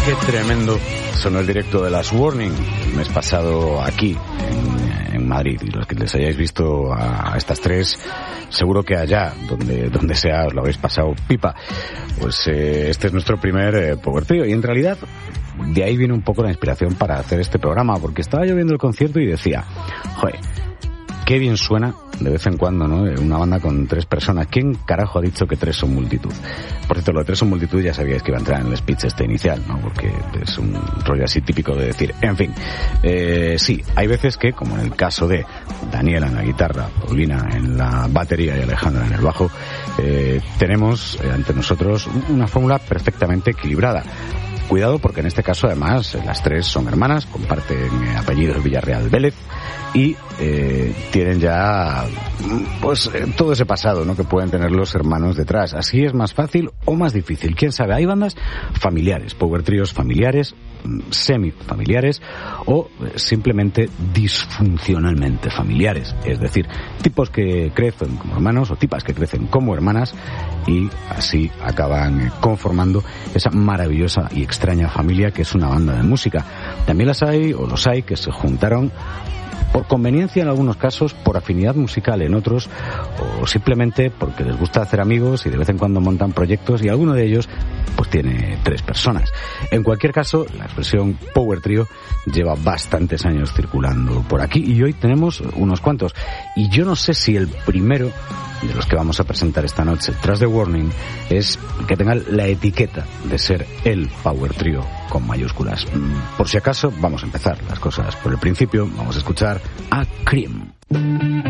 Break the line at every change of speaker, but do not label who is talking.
Qué tremendo sonó el directo de las Warning el mes pasado aquí en Madrid, y los que les hayáis visto a estas tres seguro que allá donde sea os lo habéis pasado pipa. Pues este es nuestro primer Power Trio, y en realidad de ahí viene un poco la inspiración para hacer este programa, porque estaba yo viendo el concierto y decía, joder, qué bien suena de vez en cuando, ¿no? Una banda con 3 personas. ¿Quién carajo ha dicho que 3 son multitud? Por cierto, lo de 3 son multitud ya sabíais que iba a entrar en el speech inicial, ¿no? Porque es un rollo así típico de decir. En fin, sí, hay veces que, como en el caso de Daniela en la guitarra, Paulina en la batería y Alejandra en el bajo, tenemos ante nosotros una fórmula perfectamente equilibrada. Cuidado, porque en este caso además las 3 son hermanas, comparten apellidos Villarreal Vélez y tienen ya pues todo ese pasado, ¿no?, que pueden tener los hermanos detrás. Así es más fácil o más difícil, quién sabe. Hay bandas familiares, power tríos familiares, semifamiliares o simplemente disfuncionalmente familiares, es decir, tipos que crecen como hermanos o tipas que crecen como hermanas y así acaban conformando esa maravillosa y extraña familia que es una banda de música. También las hay, o los hay, que se juntaron por conveniencia en algunos casos, por afinidad musical en otros, o simplemente porque les gusta hacer amigos y de vez en cuando montan proyectos, y alguno de ellos pues tiene 3 personas. En cualquier caso, la expresión Power Trio lleva bastantes años circulando por aquí y hoy tenemos unos cuantos, y yo no sé si el primero de los que vamos a presentar esta noche tras The Warning es que tenga la etiqueta de ser el Power Trio con mayúsculas. Por si acaso, vamos a empezar las cosas por el principio. Vamos a escuchar a Cream.